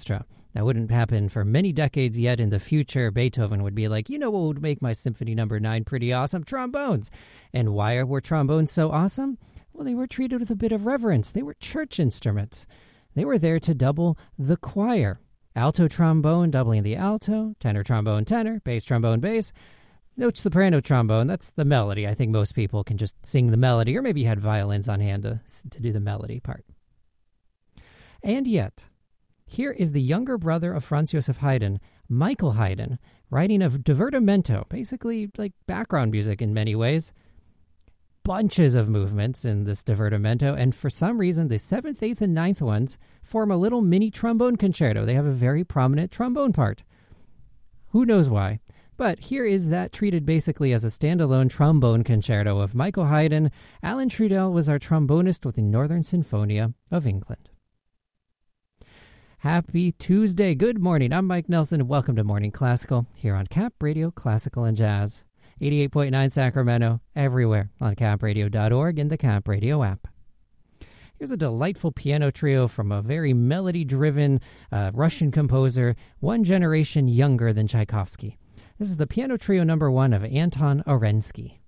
orchestra. That wouldn't happen for many decades yet in the future. Beethoven would be like, you know what would make my Symphony No. 9 pretty awesome? Trombones. And why were trombones so awesome? Well, they were treated with a bit of reverence. They were church instruments. They were there to double the choir. Alto trombone doubling the alto, tenor trombone tenor, bass trombone bass. Note soprano trombone, that's the melody. I think most people can just sing the melody, or maybe you had violins on hand to do the melody part. And yet, here is the younger brother of Franz Joseph Haydn, Michael Haydn, writing of divertimento, basically like background music in many ways. Bunches of movements in this divertimento, and for some reason, the 7th, 8th, and 9th ones form a little mini trombone concerto. They have a very prominent trombone part. Who knows why? But here is that treated basically as a standalone trombone concerto of Michael Haydn. Alan Trudell was our trombonist with the Northern Sinfonia of England. Happy Tuesday. Good morning. I'm Mike Nelson, and welcome to Morning Classical here on Cap Radio Classical and Jazz. 88.9 Sacramento, everywhere on capradio.org and the Cap Radio app. Here's a delightful piano trio from a very melody-driven Russian composer, one generation younger than Tchaikovsky. This is the piano trio number 1 of Anton Arensky.